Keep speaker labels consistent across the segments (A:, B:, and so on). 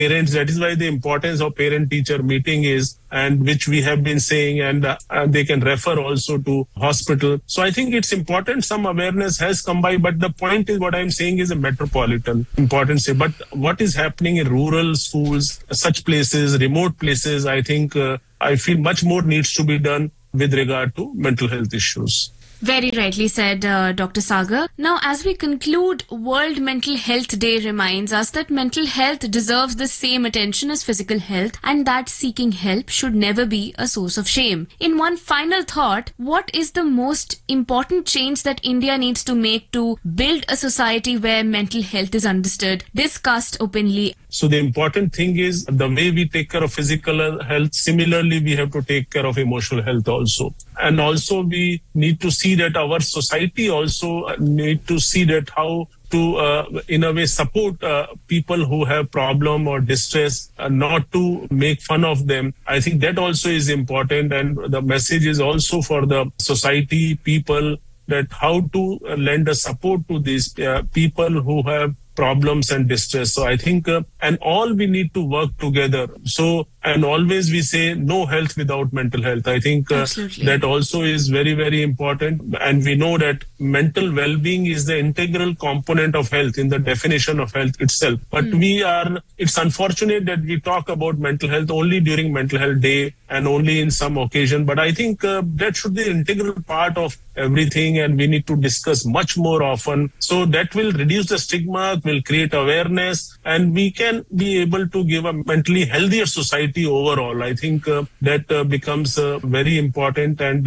A: parents. That is why the importance of parent-teacher meeting is, and which we have been saying, and they can refer also to hospital. So I think it's important. Some awareness has come by, but the point is what I'm saying is a metropolitan importance. But what is happening in rural schools, such places, remote places, I think I feel much more needs to be done with regard to mental health issues.
B: Very rightly said, Dr. Sagar. Now, as we conclude, World Mental Health Day reminds us that mental health deserves the same attention as physical health, and that seeking help should never be a source of shame. In one final thought, what is the most important change that India needs to make to build a society where mental health is understood, discussed openly?
A: So the important thing is the way we take care of physical health, similarly we have to take care of emotional health also. And also we need to see that our society also need to see that how to, in a way, support people who have problem or distress, not to make fun of them. I think that also is important. And the message is also for the society, people, that how to lend a support to these people who have problems and distress. So I think, and all we need to work together. So, and always we say no health without mental health. I think that also is very, very important. And we know that mental well-being is the integral component of health in the definition of health itself. But it's unfortunate that we talk about mental health only during mental health day and only in some occasion. But I think that should be an integral part of everything, and we need to discuss much more often. So that will reduce the stigma, will create awareness, and we can be able to give a mentally healthier society overall. I think that becomes very important. And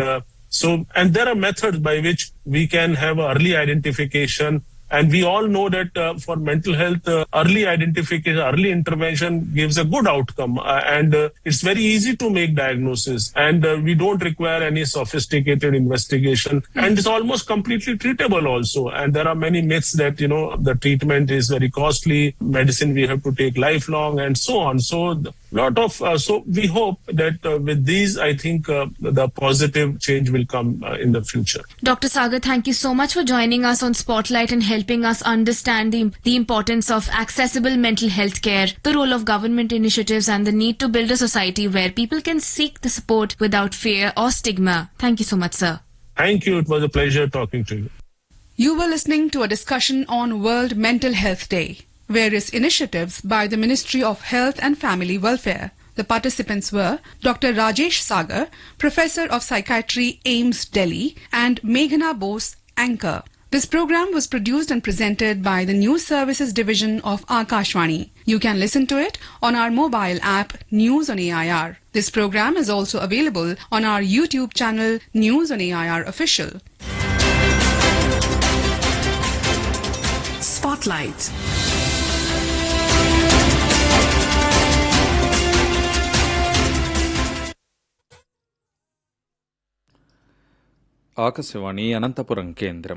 A: and there are methods by which we can have early identification. And we all know that for mental health, early identification, early intervention gives a good outcome. And it's very easy to make diagnosis. And we don't require any sophisticated investigation. And it's almost completely treatable also. And there are many myths that, the treatment is very costly, medicine we have to take lifelong, and so on. So so we hope that with these, I think the positive change will come in the future.
B: Dr. Sagar, thank you so much for joining us on Spotlight and helping us understand the importance of accessible mental health care, the role of government initiatives, and the need to build a society where people can seek the support without fear or stigma. Thank you so much, sir.
A: Thank you. It was a pleasure talking to you.
C: You were listening to a discussion on World Mental Health Day. Various initiatives by the Ministry of Health and Family Welfare. The participants were Dr. Rajesh Sagar, Professor of Psychiatry, AIIMS, Delhi, and Meghna Bose, Anchor. This program was produced and presented by the News Services Division of Akashvani. You can listen to it on our mobile app, News on AIR. This program is also available on our YouTube channel, News on AIR Official.
D: Spotlight.
E: Akashvani Anantapuram కేంద్రం.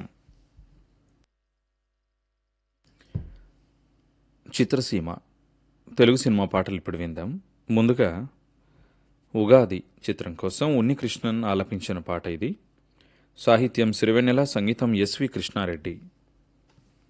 E: చిత్రసీమ Telugu cinema పాటలు ఇప్పుడు విందాం. ముందుగా ఉగాది చిత్రం కోసం ఉన్నికృష్ణన్ ఆలపించిన పాట ఇది. సాహిత్యం సిరివెన్నెల, సంగీతం ఎస్వి కృష్ణారెడ్డి.